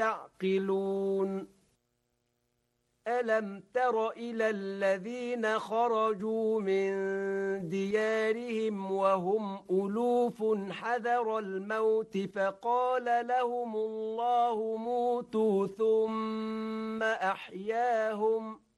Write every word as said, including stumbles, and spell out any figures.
يعقلون ألم تر إلى الذين خرجوا من ديارهم وهم ألوف حذر الموت فقال لهم الله موتوا ثم أحياهم